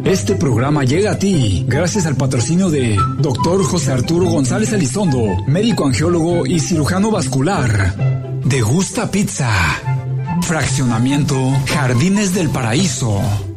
Este programa llega a ti gracias al patrocinio de Dr. José Arturo González Elizondo, médico angiólogo y cirujano vascular. Degusta Pizza. Fraccionamiento Jardines del Paraíso.